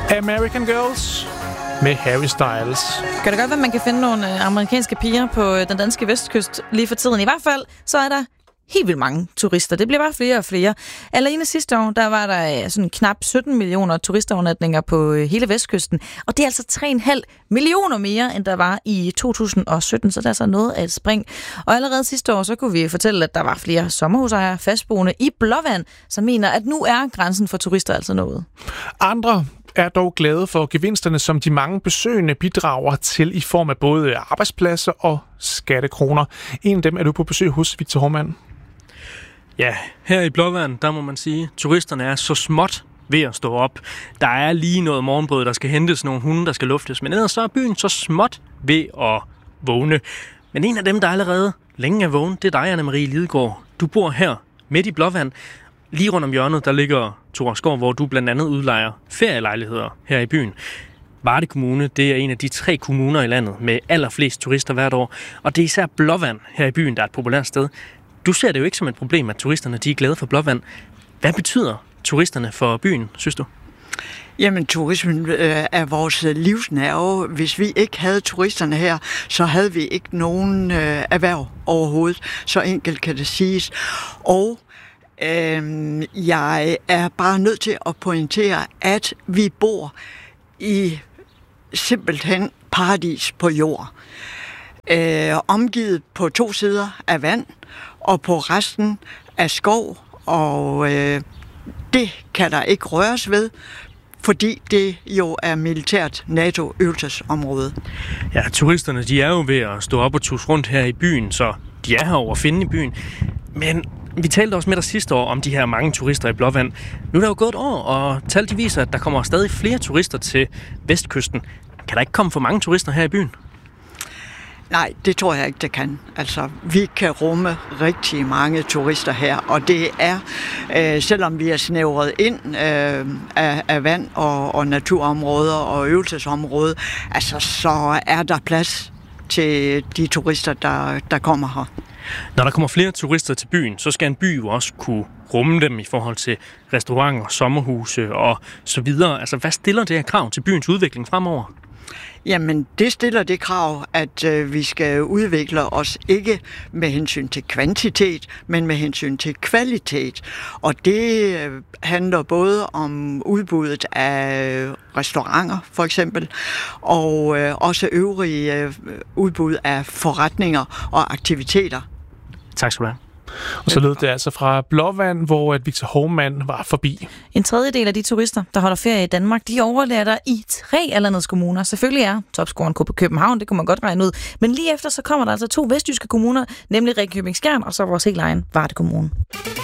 American Girls med Harry Styles. Kan det godt være, at man kan finde nogle amerikanske piger på den danske vestkyst lige for tiden? I hvert fald, så er der helt vildt mange turister. Det bliver bare flere og flere. Alene sidste år, der var der sådan knap 17 millioner turistovernatninger på hele vestkysten. Og det er altså 3,5 millioner mere, end der var i 2017. Så det er altså noget af et spring. Og allerede sidste år, så kunne vi fortælle, at der var flere sommerhusejere fastboende i Blåvand, som mener, at nu er grænsen for turister altså nået. Andre er dog glade for gevinsterne, som de mange besøgende bidrager til i form af både arbejdspladser og skattekroner. En af dem er du på besøg hos Victor Hovmand. Ja, her i Blåvand, der må man sige, at turisterne er så småt ved at stå op. Der er lige noget morgenbrød, der skal hentes, nogle hunde, der skal luftes, men ellers så er byen så småt ved at vågne. Men en af dem, der allerede længe er vågen, det er dig, Anne-Marie Lidegaard. Du bor her midt i Blåvand. Lige rundt om hjørnet, der ligger Torsgård, hvor du blandt andet udlejer ferielejligheder her i byen. Varde Kommune, det er en af de 3 kommuner i landet med allerflest turister hvert år, og det er især Blåvand her i byen, der er et populært sted. Du ser det jo ikke som et problem, at turisterne de er glade for Blåvand. Hvad betyder turisterne for byen, synes du? Jamen, turismen er vores livsnerve. Hvis vi ikke havde turisterne her, så havde vi ikke nogen erhverv overhovedet. Så enkelt kan det siges. Og jeg er bare nødt til at pointere, at vi bor i simpelthen paradis på jord. Omgivet på 2 sider af vand, og på resten af skov, og det kan der ikke røres ved, fordi det jo er militært NATO-øvelsesområde. Ja, turisterne de er jo ved at stå op og tusse rundt her i byen, så de er her over at finde i byen. Men vi talte også med dig sidste år om de her mange turister i Blåvand. Nu er der jo gået et år, og tal de viser, at der kommer stadig flere turister til vestkysten. Kan der ikke komme for mange turister her i byen? Nej, det tror jeg ikke, det kan. Altså, vi kan rumme rigtig mange turister her, og det er, selvom vi er snævret ind af vand og naturområder og øvelsesområder, altså, så er der plads til de turister, der kommer her. Når der kommer flere turister til byen, så skal en by jo også kunne rumme dem i forhold til restauranter, sommerhuse og så videre. Altså, hvad stiller det her krav til byens udvikling fremover? Jamen, det stiller det krav, at vi skal udvikle os ikke med hensyn til kvantitet, men med hensyn til kvalitet. Og det handler både om udbuddet af restauranter, for eksempel, og også øvrige udbud af forretninger og aktiviteter. Tak skal du have. Og så lød det altså fra Blåvand, hvor Victor Hovmand var forbi. En tredjedel af de turister, der holder ferie i Danmark, de overlader i 3 af landets kommuner. Selvfølgelig er topscoren på København, det kunne man godt regne ud. Men lige efter så kommer der altså 2 vestjyske kommuner, nemlig Ringkøbing Skjern og så vores helt egen Varde Kommune.